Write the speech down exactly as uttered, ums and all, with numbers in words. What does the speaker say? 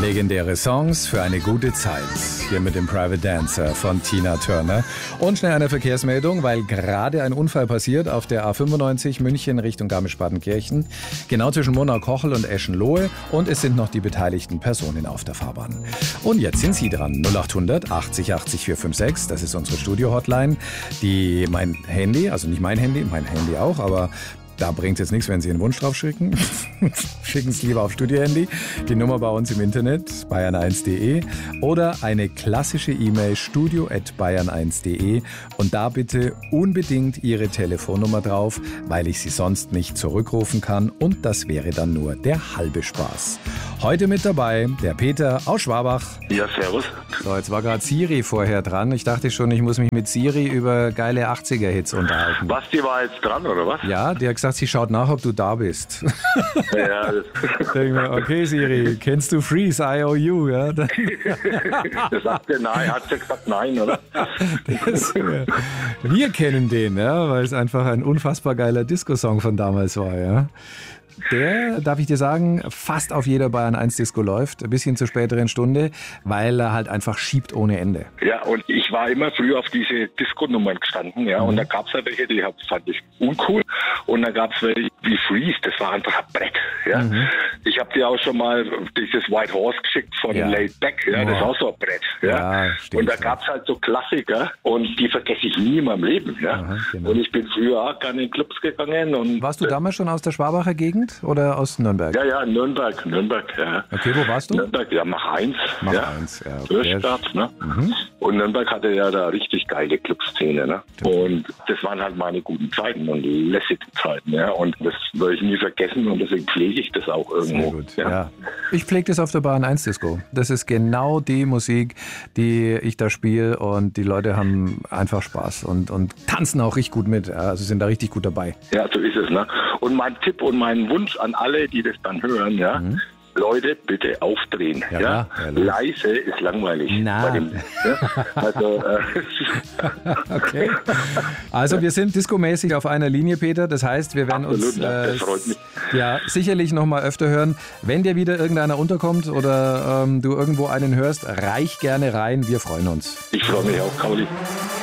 Legendäre Songs für eine gute Zeit. Hier mit dem Private Dancer von Tina Turner. Und schnell eine Verkehrsmeldung, weil gerade ein Unfall passiert auf der A fünfundneunzig München Richtung Garmisch-Partenkirchen. Genau zwischen Murnau-Kochel und Eschenlohe. Und es sind noch die beteiligten Personen auf der Fahrbahn. Und jetzt sind Sie dran. null achthundert achtzig achtzig vier fünf sechs. Das ist unsere Studio-Hotline. Die mein Handy, also nicht mein Handy, mein Handy auch, aber da bringt es jetzt nichts, wenn Sie einen Wunsch drauf schicken. Schicken Sie lieber auf Studio-Handy. Die Nummer bei uns im Internet, bayern eins punkt de. Oder eine klassische E-Mail, studio at bayern eins punkt de. Und da bitte unbedingt Ihre Telefonnummer drauf, weil ich Sie sonst nicht zurückrufen kann. Und das wäre dann nur der halbe Spaß. Heute mit dabei der Peter aus Schwabach. Ja, servus. So, jetzt war gerade Siri vorher dran. Ich dachte schon, ich muss mich mit Siri über geile achtziger-Hits unterhalten. Basti war jetzt dran, oder was? Ja, der hat gesagt, sie schaut nach, ob du da bist. Ja, das Denke mir, okay Siri, kennst du Freeze, I O U? Ja? das sagt er nein, hat sie gesagt nein, oder? Das, ja. Wir kennen den, ja, weil es einfach ein unfassbar geiler Disco-Song von damals war. Ja. Der, darf ich dir sagen, fast auf jeder Bayern eins Disco läuft, ein bisschen zur späteren Stunde, weil er halt einfach schiebt ohne Ende. Ja, und ich war immer früher auf diese Disco-Nummern gestanden, ja, mhm. und da gab es ja welche, die fand ich uncool, und da gab es welche wie Freeze, das war einfach ein Brett, ja. Mhm. Ich habe dir auch schon mal dieses White Horse geschickt von ja. Laid Back, ja, oh. das ist auch so ein Brett, ja. ja und da gab es halt so Klassiker, und die vergesse ich nie in meinem Leben, ja. Aha, genau. Und ich bin früher auch gerne in Clubs gegangen. Und warst du damals schon aus der Schwabacher Gegend? Oder aus Nürnberg? Ja, ja, Nürnberg, Nürnberg, ja. Okay, wo warst du? Nürnberg, ja, Mach eins. Mach ja. eins, ja. Okay. ne? Mhm. Und Nürnberg hatte ja da richtig geile Clubszene, ne? Und das waren halt meine guten Zeiten und lässige Zeiten, ja. Und das werde ich nie vergessen und deswegen pflege ich das auch irgendwo. Sehr gut, ja. ja. Ich pflege das auf der Bayern eins Disco. Das ist genau die Musik, die ich da spiele, und die Leute haben einfach Spaß und, und tanzen auch richtig gut mit. Also sind da richtig gut dabei. Ja, so ist es, ne? Und mein Tipp und mein Wunsch an alle, die das dann hören, ja, mhm. Leute, bitte aufdrehen. Ja, ja? Ja, leise ist langweilig. Na. Bei dem, ja? Also, äh okay. Also wir sind diskomäßig auf einer Linie, Peter. Das heißt, wir werden Absolut, uns äh, das freut mich. Ja, sicherlich noch mal öfter hören. Wenn dir wieder irgendeiner unterkommt oder ähm, du irgendwo einen hörst, reich gerne rein. Wir freuen uns. Ich freue mich auch, Kauli.